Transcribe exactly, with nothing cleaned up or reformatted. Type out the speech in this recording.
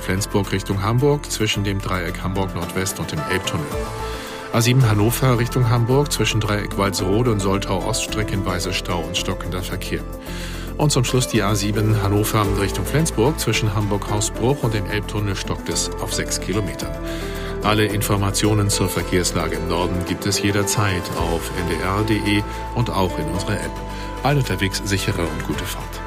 Flensburg Richtung Hamburg zwischen dem Dreieck Hamburg Nordwest und dem Elbtunnel. A sieben Hannover Richtung Hamburg zwischen Dreieck Walsrode und Soltau Ost streckenweise Stau und stockender Verkehr. Und zum Schluss die A sieben Hannover Richtung Flensburg zwischen Hamburg-Hausbruch und dem Elbtunnel stockt es auf sechs Kilometern. Alle Informationen zur Verkehrslage im Norden gibt es jederzeit auf n d r punkt d e und auch in unserer App. All unterwegs sichere und gute Fahrt.